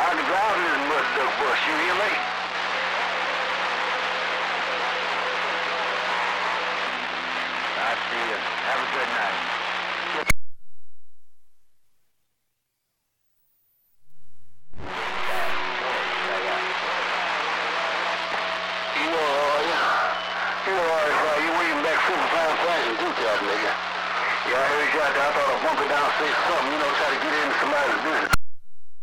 I can drive in this mud duck bus, you hear me? I see you. Have a good night. You waiting back super fine fashion too, nigga. Yeah, I heard you out there. I thought I bumped it down, say something, try to get into somebody's business.